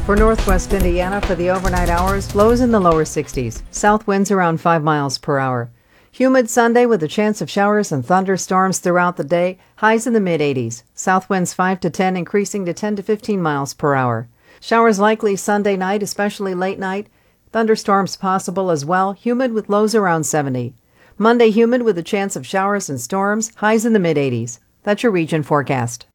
For northwest Indiana, for the overnight hours, lows in the lower 60s. South winds around 5 miles per hour. Humid Sunday with a chance of showers and thunderstorms throughout the day, highs in the mid-80s. South winds 5 to 10, increasing to 10 to 15 miles per hour. Showers likely Sunday night, especially late night. Thunderstorms possible as well, humid with lows around 70. Monday humid with a chance of showers and storms, highs in the mid-80s. That's your region forecast.